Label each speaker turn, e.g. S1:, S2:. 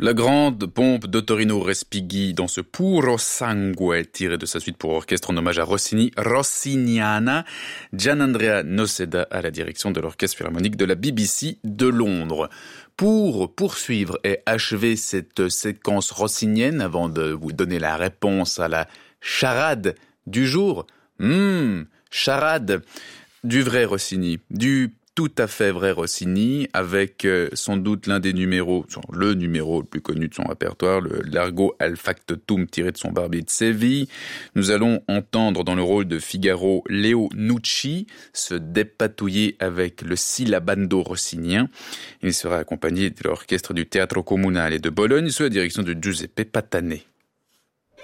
S1: La grande pompe d'Ottorino Respighi dans ce Puro Sangue tiré de sa suite pour orchestre en hommage à Rossini, Rossiniana, Gianandrea Noceda à la direction de l'orchestre philharmonique de la BBC de Londres. Pour poursuivre et achever cette séquence rossinienne avant de vous donner la réponse à la charade du jour, charade du vrai Rossini, du tout à fait vrai Rossini, avec sans doute le numéro le plus connu de son répertoire, le Largo al Factotum tiré de son Barbier de Séville. Nous allons entendre dans le rôle de Figaro Leo Nucci se dépatouiller avec le syllabando rossinien. Il sera accompagné de l'orchestre du Teatro Comunale de Bologne sous la direction de Giuseppe Patanè.